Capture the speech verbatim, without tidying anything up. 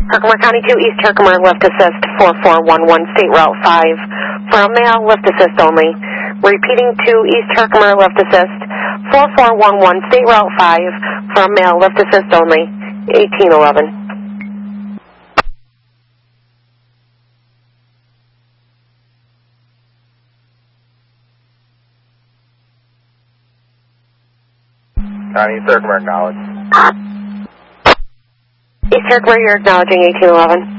Herkimer County two, East Herkimer, lift assist four four one one, State Route five. From male, lift assist only. Repeating to East Herkimer, lift assist four four one one, State Route five. From male, lift assist only. eighteen eleven. County East Herkimer, acknowledge. East Herkimer, you're acknowledging eighteen eleven.